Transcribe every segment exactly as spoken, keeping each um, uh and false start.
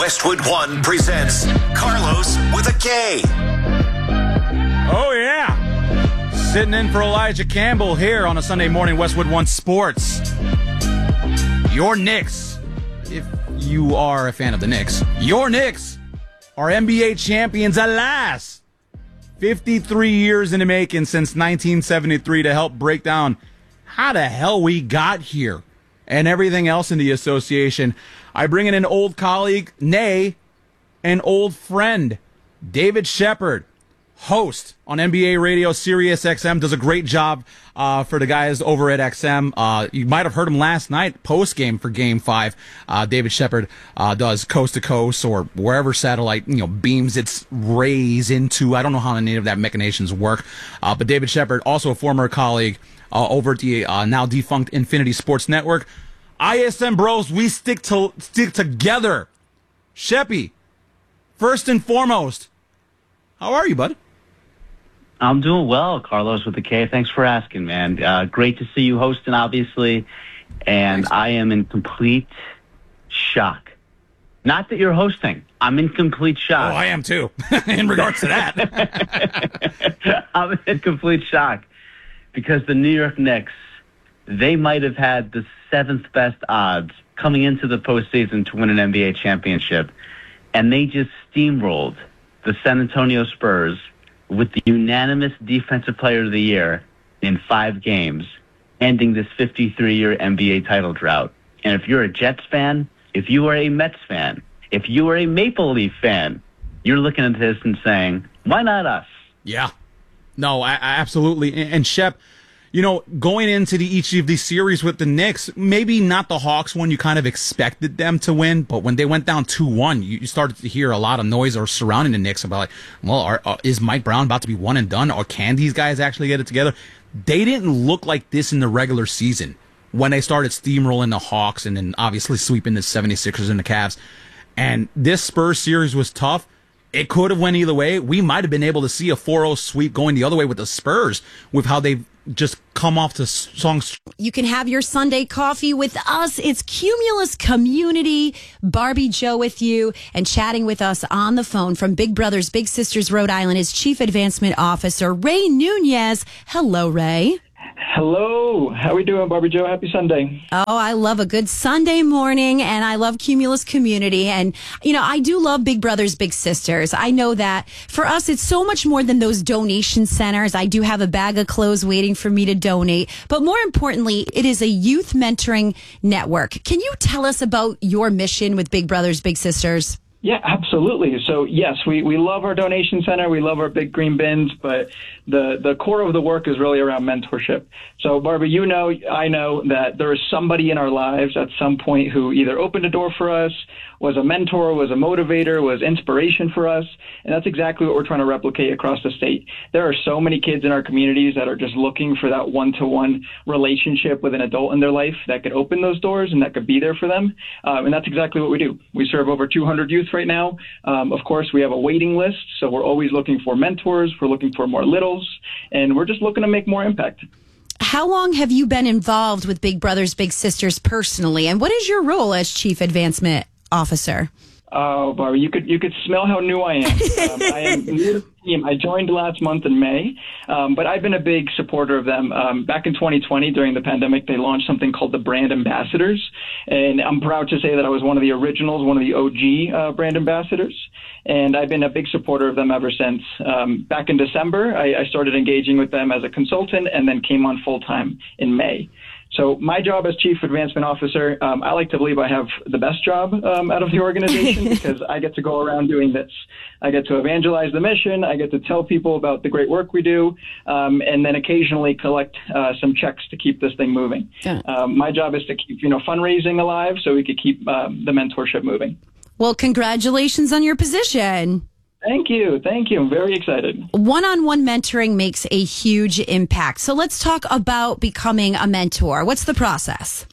Westwood One presents Carlos with a K. Oh, yeah. Sitting in for Elijah Campbell here on a Sunday morning, Westwood One Sports. Your Knicks, if you are a fan of the Knicks, your Knicks are N B A champions at last. fifty-three years in the making since nineteen seventy-three to help break down how the hell we got here and everything else in the association. I bring in an old colleague, nay, an old friend, David Shepard, host on N B A Radio, Sirius X M, does a great job uh, for the guys over at X M. Uh, you might have heard him last night, post-game for Game five. Uh, David Shepard uh, does coast-to-coast or wherever satellite you know beams its rays into. I don't know how any of that machinations work. Uh, but David Shepard, also a former colleague uh, over at the uh, now defunct Infinity Sports Network. I S M Bros, we stick to stick together. Sheppy, first and foremost, how are you, bud? I'm doing well, Carlos with the K. Thanks for asking, man. Uh, great to see you hosting, obviously. And Thanks. I am in complete shock. Not that you're hosting. I'm in complete shock. Oh, I am too, in regards to that. I'm in complete shock because the New York Knicks, they might have had the seventh best odds coming into the postseason to win an N B A championship. And they just steamrolled the San Antonio Spurs with the unanimous Defensive Player of the Year in five games, ending this fifty-three-year N B A title drought. And if you're a Jets fan, if you are a Mets fan, if you are a Maple Leaf fan, you're looking at this and saying, why not us? Yeah. No, I, I absolutely. And, and Shep, you know, going into the, each of these series with the Knicks, maybe not the Hawks one, you kind of expected them to win, but when they went down two one, you, you started to hear a lot of noise or surrounding the Knicks about, like, well, are, are, is Mike Brown about to be one and done, or can these guys actually get it together? They didn't look like this in the regular season when they started steamrolling the Hawks and then obviously sweeping the seventy-sixers and the Cavs. And this Spurs series was tough. It could have went either way. We might have been able to see a four oh sweep going the other way with the Spurs with how they've just come off the songs. You can have your Sunday coffee with us. It's Cumulus Community. Barbie Joe with you and chatting with us on the phone from Big Brothers Big Sisters Rhode Island is Chief Advancement Officer Ray Nunez. Hello, Ray. Hello. How are we doing, Barbie Joe? Happy Sunday. Oh, I love a good Sunday morning, and I love Cumulus Community. And, you know, I do love Big Brothers Big Sisters. I know that for us, it's so much more than those donation centers. I do have a bag of clothes waiting for me to donate. But more importantly, it is a youth mentoring network. Can you tell us about your mission with Big Brothers Big Sisters? Yeah, absolutely. So, yes, we, we love our donation center. We love our big green bins, but the, the core of the work is really around mentorship. So, Barbara, you know, I know that there is somebody in our lives at some point who either opened a door for us, was a mentor, was a motivator, was inspiration for us. And that's exactly what we're trying to replicate across the state. There are so many kids in our communities that are just looking for that one-to-one relationship with an adult in their life that could open those doors and that could be there for them. Um, and that's exactly what we do. We serve over two hundred youth right now. Um, of course, we have a waiting list, so we're always looking for mentors. We're looking for more littles, and we're just looking to make more impact. How long have you been involved with Big Brothers Big Sisters personally, and what is your role as Chief Advancement Officer? Oh, Barbara, you could you could smell how new I am. Um, I am new to the team. I joined last month in May, um, but I've been a big supporter of them. Um, back in twenty twenty, during the pandemic, they launched something called the Brand Ambassadors, and I'm proud to say that I was one of the originals, one of the O G uh, brand ambassadors, and I've been a big supporter of them ever since. Um, back in December, I, I started engaging with them as a consultant and then came on full-time in May. So my job as Chief Advancement Officer, um, I like to believe I have the best job um, out of the organization because I get to go around doing this. I get to evangelize the mission. I get to tell people about the great work we do, um, and then occasionally collect uh, some checks to keep this thing moving. Yeah. Um, my job is to keep, you know, fundraising alive so we could keep um, the mentorship moving. Well, congratulations on your position. Thank you. Thank you. I'm very excited. One-on-one mentoring makes a huge impact. So let's talk about becoming a mentor. What's the process?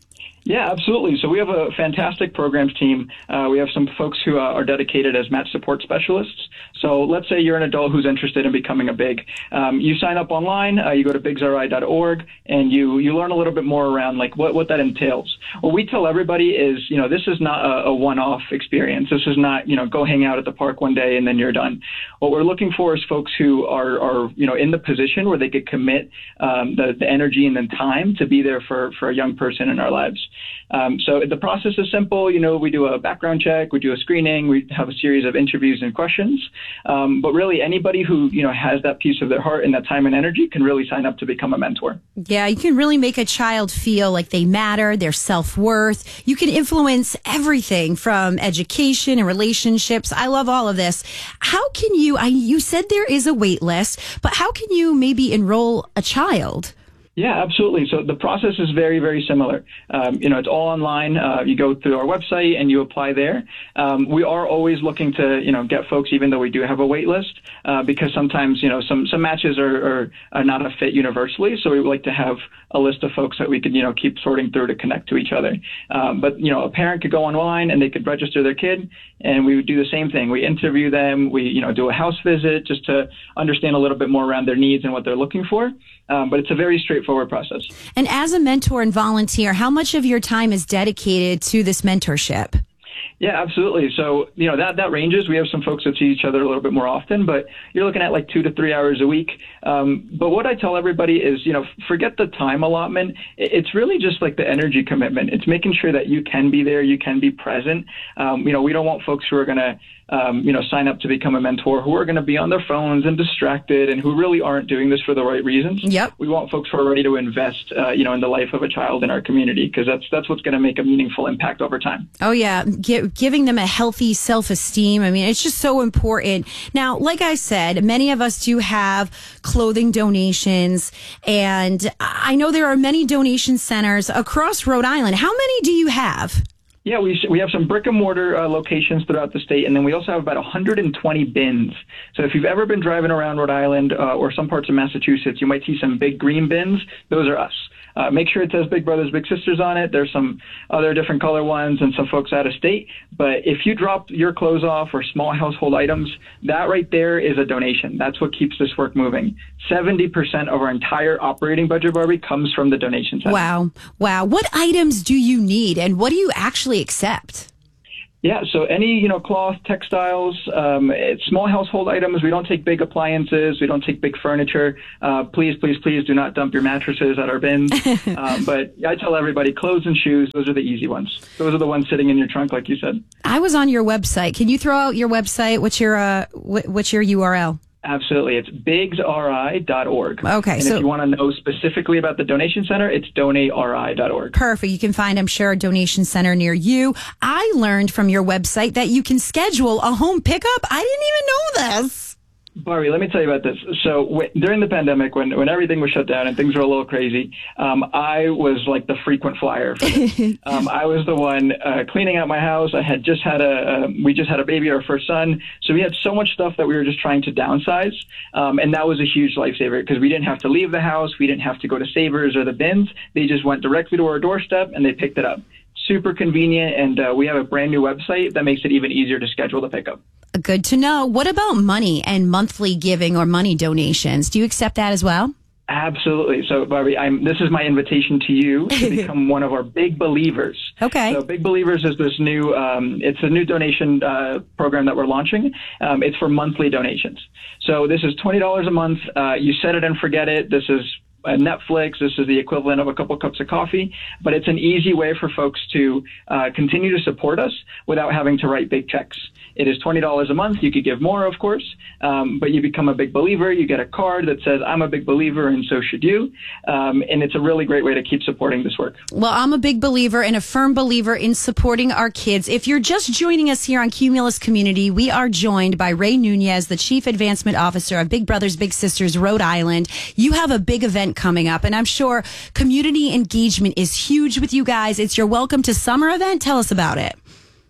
Yeah, absolutely. So we have a fantastic programs team. Uh, we have some folks who uh, are dedicated as match support specialists. So let's say you're an adult who's interested in becoming a big. Um, you sign up online, uh, you go to bigs r i dot org, and you, you learn a little bit more around like what, what that entails. What we tell everybody is, you know, this is not a, a one-off experience. This is not, you know, go hang out at the park one day and then you're done. What we're looking for is folks who are, are you know, in the position where they could commit um, the, the energy and the time to be there for, for a young person in our lives. Um, so the process is simple. You know, we do a background check, we do a screening, we have a series of interviews and questions. Um, but really, anybody who, you know, has that piece of their heart and that time and energy can really sign up to become a mentor. Yeah, you can really make a child feel like they matter, their self-worth. You can influence everything from education and relationships. I love all of this. How can you, I, you said there is a wait list, but how can you maybe enroll a child? Yeah, absolutely. So the process is very, very similar. Um, you know, it's all online. Uh, you go through our website and you apply there. Um, we are always looking to, you know, get folks, even though we do have a wait list, uh, because sometimes, you know, some, some matches are, are, are not a fit universally. So we would like to have a list of folks that we could, you know, keep sorting through to connect to each other. Um, but, you know, a parent could go online and they could register their kid, and we would do the same thing. We interview them. We, you know, do a house visit just to understand a little bit more around their needs and what they're looking for. Um, but it's a very straightforward process. And as a mentor and volunteer, how much of your time is dedicated to this mentorship? Yeah, absolutely. So, you know, that, that ranges. We have some folks that see each other a little bit more often, but you're looking at like two to three hours a week. Um, but what I tell everybody is, you know, forget the time allotment. It's really just like the energy commitment. It's making sure that you can be there, you can be present. Um, you know, we don't want folks who are going to, um, you know, sign up to become a mentor who are going to be on their phones and distracted and who really aren't doing this for the right reasons. Yep. We want folks who are ready to invest, uh, you know, in the life of a child in our community, because that's, that's what's going to make a meaningful impact over time. Oh, yeah. G- giving them a healthy self-esteem. I mean, it's just so important. Now, like I said, many of us do have clothing donations, and I know there are many donation centers across Rhode Island. How many do you have? Yeah, we we have some brick and mortar uh, locations throughout the state, and then we also have about one hundred twenty bins. So if you've ever been driving around Rhode Island uh, or some parts of Massachusetts, you might see some big green bins. Those are us. Uh, make sure it says Big Brothers Big Sisters on it. There's some other different color ones and some folks out of state. But if you drop your clothes off or small household items, that right there is a donation. That's what keeps this work moving. seventy percent of our entire operating budget, Barbie, comes from the donation center. Wow. Wow. What items do you need, and what do you actually accept? Yeah, so any, you know, cloth, textiles, um, it's small household items. We don't take big appliances. We don't take big furniture. Uh, please, please, please do not dump your mattresses at our bins. um, but I tell everybody, clothes and shoes, those are the easy ones. Those are the ones sitting in your trunk, like you said. I was on your website. Can you throw out your website? What's your, uh, wh- what's your U R L? Absolutely. It's bigs r i dot org. Okay. And so if you want to know specifically about the donation center, it's donate r i dot org. Perfect. You can find, I'm sure, a donation center near you. I learned from your website that you can schedule a home pickup. I didn't even know this. Barbie, let me tell you about this. So w- during the pandemic, when, when everything was shut down and things were a little crazy, um, I was like the frequent flyer. For this. um, I was the one uh, cleaning out my house. I had just had a, uh, we just had a baby, our first son. So we had so much stuff that we were just trying to downsize. Um, and that was a huge lifesaver because we didn't have to leave the house. We didn't have to go to Savers or the bins. They just went directly to our doorstep and they picked it up. Super convenient. And uh, we have a brand new website that makes it even easier to schedule the pickup. Good to know. What about money and monthly giving or money donations? Do you accept that as well? Absolutely. So, Barbie, I'm, this is my invitation to you to become one of our Big Believers. Okay. So, Big Believers is this new, um, it's a new donation uh, program that we're launching. Um, it's for monthly donations. So, this is twenty dollars a month. Uh, you set it and forget it. This is Netflix. This is the equivalent of a couple cups of coffee, but it's an easy way for folks to uh, continue to support us without having to write big checks. It is twenty dollars a month. You could give more, of course, um, but you become a big believer. You get a card that says, I'm a big believer and so should you. Um, and it's a really great way to keep supporting this work. Well, I'm a big believer and a firm believer in supporting our kids. If you're just joining us here on Cumulus Community, we are joined by Ray Nunez, the Chief Advancement Officer of Big Brothers Big Sisters Rhode Island. You have a big event coming up, and I'm sure community engagement is huge with you guys. It's your Welcome to Summer event. Tell us about it.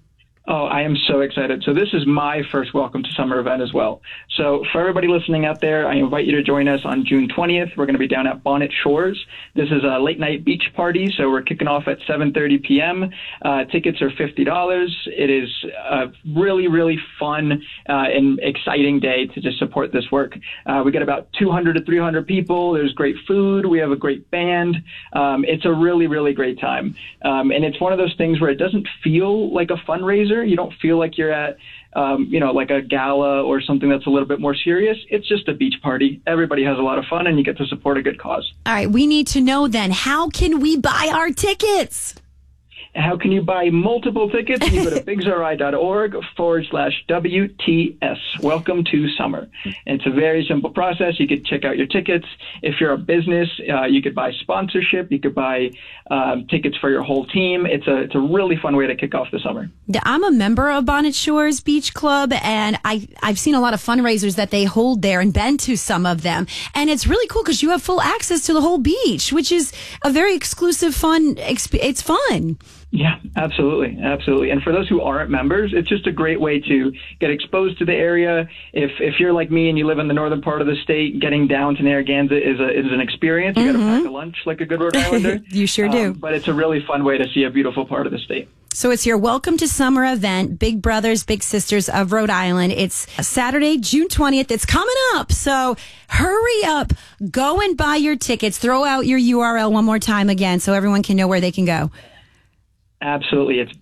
Oh, I am so excited. So this is my first Welcome to Summer event as well. So for everybody listening out there, I invite you to join us on June twentieth. We're going to be down at Bonnet Shores. This is a late night beach party. So we're kicking off at seven thirty p.m. Uh, tickets are fifty dollars. It is a really, really fun uh, and exciting day to just support this work. Uh, we get about two hundred to three hundred people. There's great food. We have a great band. Um, it's a really, really great time. Um, and it's one of those things where it doesn't feel like a fundraiser. You don't feel like you're at, um, you know, like a gala or something that's a little bit more serious. It's just a beach party. Everybody has a lot of fun and you get to support a good cause. All right. We need to know then, how can we buy our tickets? How can you buy multiple tickets? You go to bigsri.org forward slash WTS. Welcome to summer. And it's a very simple process. You could check out your tickets. If you're a business, uh, you could buy sponsorship. You could buy um, tickets for your whole team. It's a it's a really fun way to kick off the summer. I'm a member of Bonnet Shores Beach Club, and I, I've seen a lot of fundraisers that they hold there and been to some of them. And it's really cool because you have full access to the whole beach, which is a very exclusive, fun, exp- it's fun. Yeah, absolutely. Absolutely. And for those who aren't members, it's just a great way to get exposed to the area. If if you're like me and you live in the northern part of the state, getting down to Narragansett is a is an experience. You mm-hmm. got to pack a lunch like a good Rhode Islander. You sure do. Um, but it's a really fun way to see a beautiful part of the state. So it's your Welcome to Summer event, Big Brothers, Big Sisters of Rhode Island. It's Saturday, June twentieth. It's coming up. So hurry up. Go and buy your tickets. Throw out your U R L one more time again so everyone can know where they can go. Absolutely. It's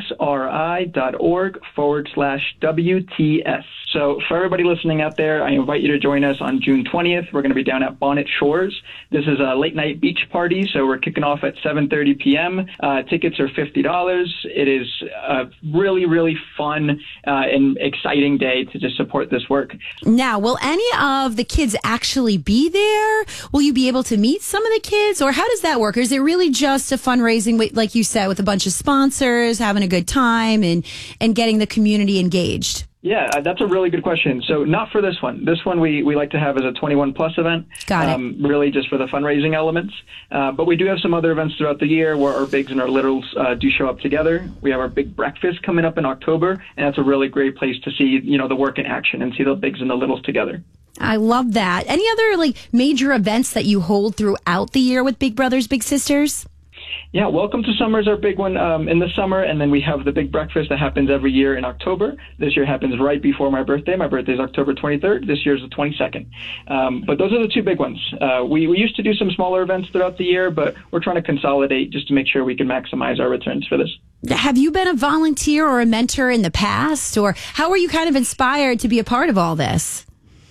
bigsri.org forward slash WTS. So for everybody listening out there, I invite you to join us on June twentieth. We're going to be down at Bonnet Shores. This is a late night beach party. So we're kicking off at seven thirty p.m. Uh, tickets are fifty dollars. It is a really, really fun uh, and exciting day to just support this work. Now, will any of the kids actually be there? Will you be able to meet some of the kids? Or how does that work? Or is it really just a fundraising, like you said, with a bunch of sponsors, having a good time and, and getting the community engaged? Yeah, that's a really good question. So not for this one. This one we, we like to have as a twenty-one plus event. Got it. Um, really just for the fundraising elements. Uh, but we do have some other events throughout the year where our bigs and our littles uh, do show up together. We have our big breakfast coming up in October, and that's a really great place to see, you know, the work in action and see the bigs and the littles together. I love that. Any other like major events that you hold throughout the year with Big Brothers, Big Sisters? Yeah, Welcome to Summer is our big one um, in the summer, and then we have the big breakfast that happens every year in October. This year happens right before my birthday. My birthday is October twenty-third. This year is the twenty-second. Um, but those are the two big ones. Uh, we, we used to do some smaller events throughout the year, but we're trying to consolidate just to make sure we can maximize our returns for this. Have you been a volunteer or a mentor in the past, or how were you kind of inspired to be a part of all this?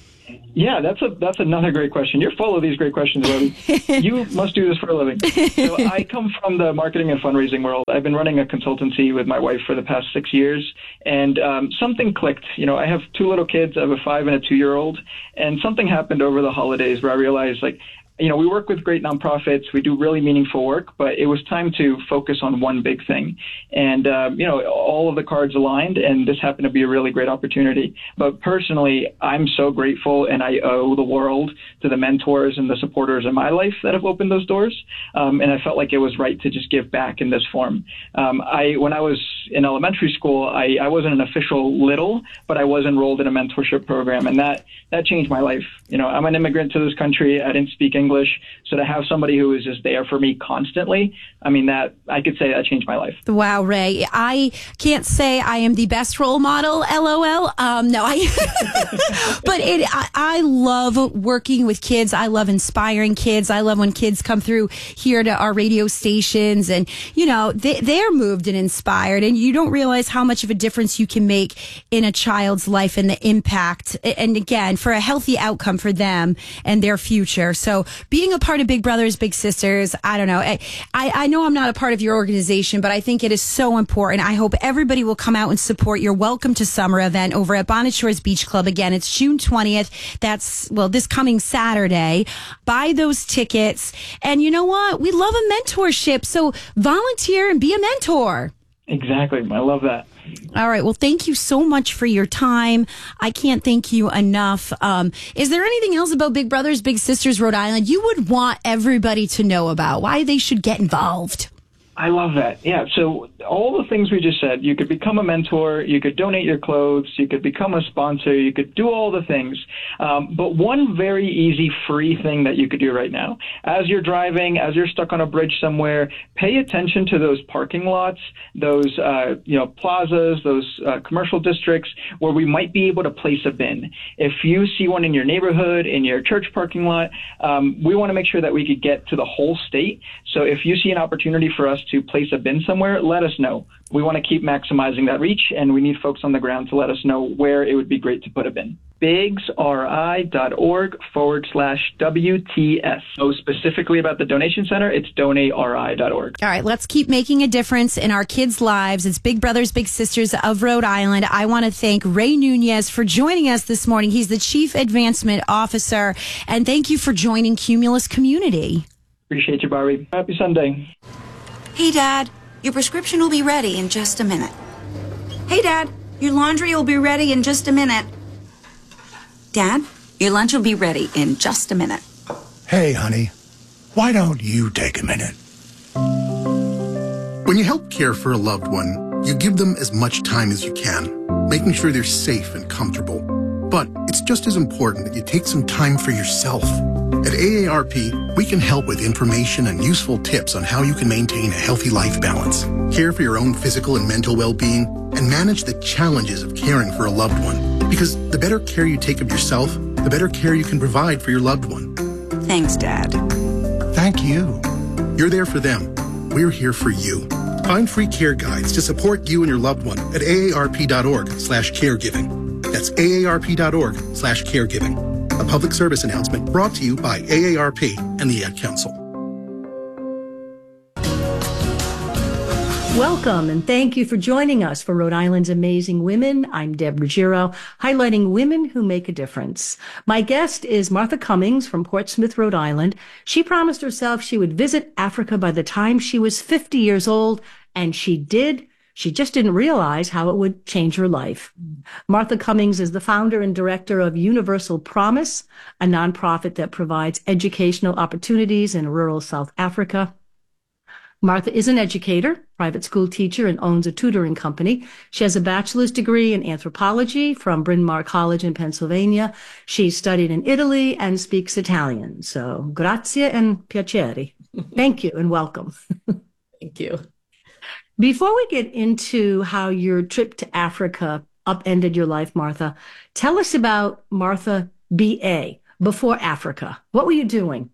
Yeah, that's a that's another great question. You're full of these great questions, Rody. You must do this for a living. So I come from the marketing and fundraising world. I've been running a consultancy with my wife for the past six years, and um, something clicked. You know, I have two little kids. I have a five and a two-year-old, and something happened over the holidays where I realized, like, you know, we work with great nonprofits. We do really meaningful work, but it was time to focus on one big thing. And, um, you know, all of the cards aligned, and this happened to be a really great opportunity. But personally, I'm so grateful, and I owe the world to the mentors and the supporters in my life that have opened those doors. Um, and I felt like it was right to just give back in this form. Um, I, when I was in elementary school, I, I wasn't an official little, but I was enrolled in a mentorship program, and that, that changed my life. You know, I'm an immigrant to this country. I didn't speak English. English. So to have somebody who is just there for me constantly, I mean, that I could say that changed my life. Wow, Ray. I can't say I am the best role model, LOL. Um, no, I, but it, I, I love working with kids. I love inspiring kids. I love when kids come through here to our radio stations and, you know, they, they're moved and inspired, and you don't realize how much of a difference you can make in a child's life and the impact. And again, for a healthy outcome for them and their future. So being a part of Big Brothers, Big Sisters, I don't know. I, I know I'm not a part of your organization, but I think it is so important. I hope everybody will come out and support your Welcome to Summer event over at Bonnet Shores Beach Club. Again, it's June twentieth. That's, well, this coming Saturday. Buy those tickets. And you know what? We love a mentorship. So volunteer and be a mentor. Exactly. I love that. All right. Well, thank you so much for your time. I can't thank you enough. Um, is there anything else about Big Brothers, Big Sisters, Rhode Island you would want everybody to know about? Why they should get involved? I love that. Yeah. So all the things we just said. You could become a mentor, you could donate your clothes, you could become a sponsor, you could do all the things. Um, but one very easy free thing that you could do right now, as you're driving, as you're stuck on a bridge somewhere, pay attention to those parking lots, those uh, you know plazas, those uh, commercial districts where we might be able to place a bin. If you see one in your neighborhood, in your church parking lot, um, we want to make sure that we could get to the whole state. So if you see an opportunity for us to place a bin somewhere, let us know. We want to keep maximizing that reach, and we need folks on the ground to let us know where it would be great to put a bin. bigsri.org forward slash WTS. So specifically about the donation center, it's donate R I dot org. All right, let's keep making a difference in our kids' lives. It's Big Brothers Big Sisters of Rhode Island. I want to thank Ray Nunez for joining us this morning. He's the Chief Advancement Officer. And thank you for joining Cumulus Community. Appreciate you, Barbie. Happy Sunday. Hey, Dad, your prescription will be ready in just a minute. Hey, Dad, your laundry will be ready in just a minute. Dad, your lunch will be ready in just a minute. Hey, honey, why don't you take a minute? When you help care for a loved one, you give them as much time as you can, making sure they're safe and comfortable. But it's just as important that you take some time for yourself. At A A R P, we can help with information and useful tips on how you can maintain a healthy life balance, care for your own physical and mental well-being, and manage the challenges of caring for a loved one. Because the better care you take of yourself, the better care you can provide for your loved one. Thanks, Dad. Thank you. You're there for them. We're here for you. Find free care guides to support you and your loved one at aarp.org slash caregiving. That's aarp.org slash caregiving. A public service announcement brought to you by A A R P and the Ad Council. Welcome and thank you for joining us for Rhode Island's Amazing Women. I'm Deb Ruggiero, highlighting women who make a difference. My guest is Martha Cummings from Portsmouth, Rhode Island. She promised herself she would visit Africa by the time she was fifty years old, and she did. She just didn't realize how it would change her life. Martha Cummings is the founder and director of Universal Promise, a nonprofit that provides educational opportunities in rural South Africa. Martha is an educator, private school teacher, and owns a tutoring company. She has a bachelor's degree in anthropology from Bryn Mawr College in Pennsylvania. She studied in Italy and speaks Italian. So, grazie and piacere. Thank you and welcome. Thank you. Before we get into how your trip to Africa upended your life, Martha, tell us about Martha B A before Africa. What were you doing?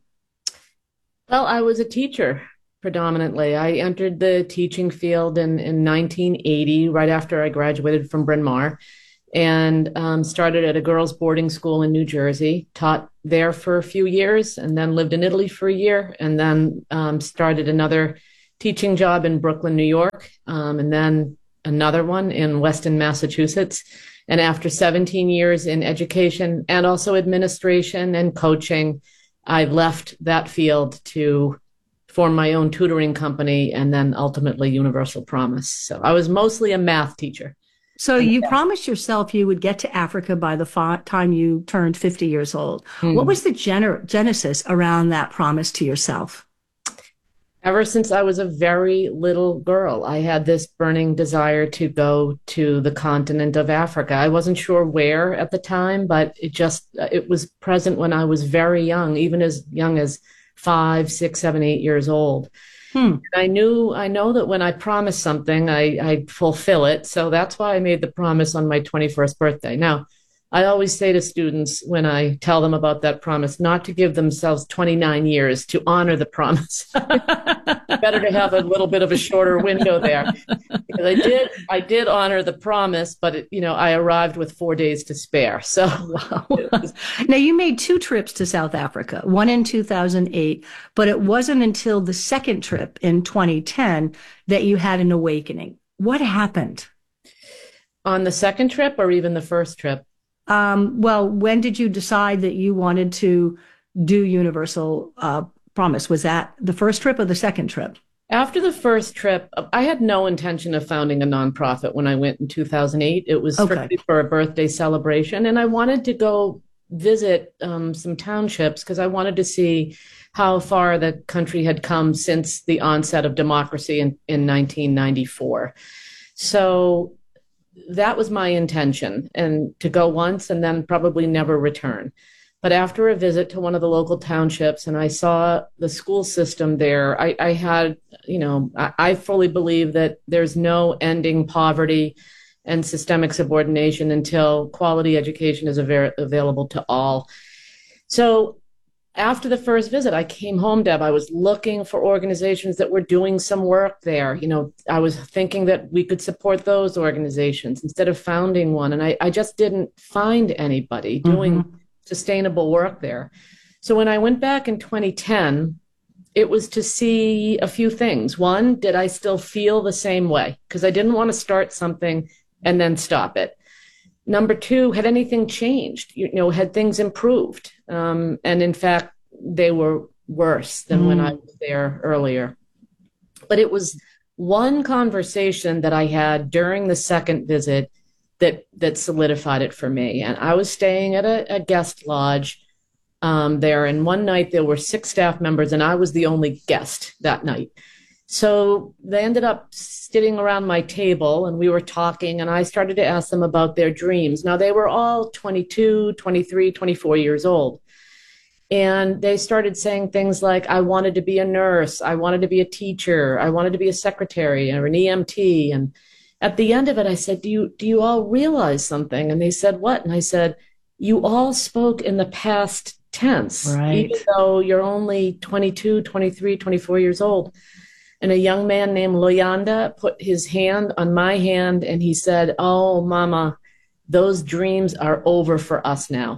Well, I was a teacher predominantly. I entered the teaching field in, in nineteen eighty, right after I graduated from Bryn Mawr, and um, started at a girls' boarding school in New Jersey, taught there for a few years, and then lived in Italy for a year, and then um, started another teaching job in Brooklyn, New York, um, and then another one in Weston, Massachusetts. And after seventeen years in education and also administration and coaching, I left that field to form my own tutoring company and then ultimately Universal Promise. So I was mostly a math teacher. So you yeah. promised yourself you would get to Africa by the fa- time you turned fifty years old. Mm. What was the gener- genesis around that promise to yourself? Ever since I was a very little girl, I had this burning desire to go to the continent of Africa. I wasn't sure where at the time, but it just, it was present when I was very young, even as young as five, six, seven, eight years old. Hmm. I knew, I know that when I promise something, I, I fulfill it. So that's why I made the promise on my twenty-first birthday. Now, I always say to students when I tell them about that promise, not to give themselves twenty-nine years to honor the promise. Better to have a little bit of a shorter window there. Because I did, I did honor the promise, but it, you know, I arrived with four days to spare. So, wow. Now you made two trips to South Africa, one in two thousand eight, but it wasn't until the second trip in twenty ten that you had an awakening. What happened? On the second trip or even the first trip? Um, well, when did you decide that you wanted to do Universal uh, Promise? Was that the first trip or the second trip? After the first trip, I had no intention of founding a nonprofit when I went in two thousand eight. It was strictly okay. for a birthday celebration. And I wanted to go visit um, some townships because I wanted to see how far the country had come since the onset of democracy in, in nineteen ninety-four. So that was my intention, and to go once and then probably never return. But after a visit to one of the local townships and I saw the school system there, I, I had, you know, I, I fully believe that there's no ending poverty and systemic subordination until quality education is av- available to all. So after the first visit, I came home, Deb. I was looking for organizations that were doing some work there. You know, I was thinking that we could support those organizations instead of founding one. And I, I just didn't find anybody doing mm-hmm. sustainable work there. So when I went back in twenty ten, it was to see a few things. One, did I still feel the same way? Because I didn't want to start something and then stop it. Number two, had anything changed? You know, had things improved? Um, and in fact, they were worse than mm. when I was there earlier. But it was one conversation that I had during the second visit that that solidified it for me. And I was staying at a, a guest lodge um, there. And one night there were six staff members and I was the only guest that night. So they ended up sitting around my table and we were talking and I started to ask them about their dreams. Now they were all twenty-two, twenty-three, twenty-four years old. And they started saying things like, I wanted to be a nurse. I wanted to be a teacher. I wanted to be a secretary or an E M T. And at the end of it, I said, do you, do you all realize something? And they said, what? And I said, you all spoke in the past tense, right. Even though you're only twenty-two, twenty-three, twenty-four years old. And a young man named Loyanda put his hand on my hand and he said, oh, Mama, those dreams are over for us now.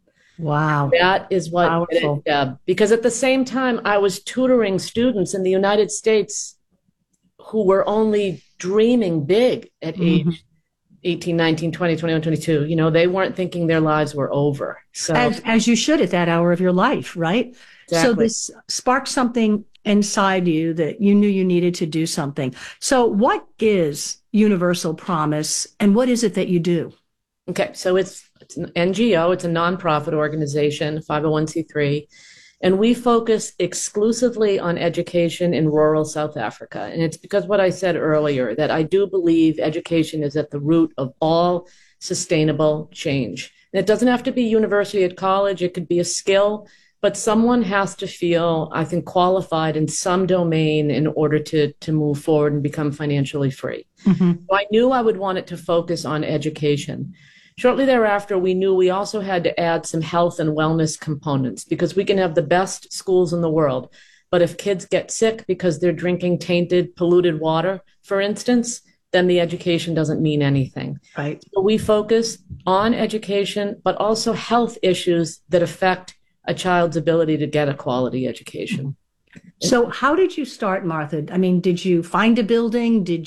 Wow. That is what Powerful. It, uh, because at the same time, I was tutoring students in the United States who were only dreaming big at mm-hmm. age eighteen, nineteen, twenty, twenty-one, twenty-two. You know, they weren't thinking their lives were over. So As, as you should at that hour of your life, right? Exactly. So this sparked something inside you that you knew you needed to do something. So what is Universal Promise and what is it that you do? Okay, so it's, it's an N G O, it's a nonprofit organization, five oh one c three, and we focus exclusively on education in rural South Africa. And it's because what I said earlier, that I do believe education is at the root of all sustainable change. And it doesn't have to be university at college, it could be a skill, but someone has to feel, I think, qualified in some domain in order to, to move forward and become financially free. Mm-hmm. So I knew I would want it to focus on education. Shortly thereafter, we knew we also had to add some health and wellness components because we can have the best schools in the world. But if kids get sick because they're drinking tainted, polluted water, for instance, then the education doesn't mean anything. Right. So we focus on education, but also health issues that affect a child's ability to get a quality education. So how did you start, Martha? I mean, did you find a building? Did